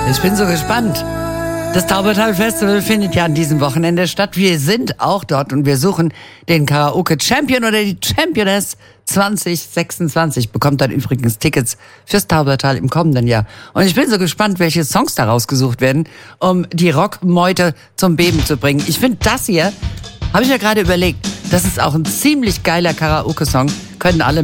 Ich bin so gespannt. Das Taubertal Festival findet ja an diesem Wochenende statt. Wir sind auch dort und wir suchen den Karaoke-Champion oder die Championess 2026. Bekommt dann übrigens Tickets fürs Taubertal im kommenden Jahr. Und ich bin so gespannt, welche Songs da rausgesucht werden, um die Rockmeute zum Beben zu bringen. Ich finde das hier, habe ich mir gerade überlegt, das ist auch ein ziemlich geiler Karaoke-Song. Können alle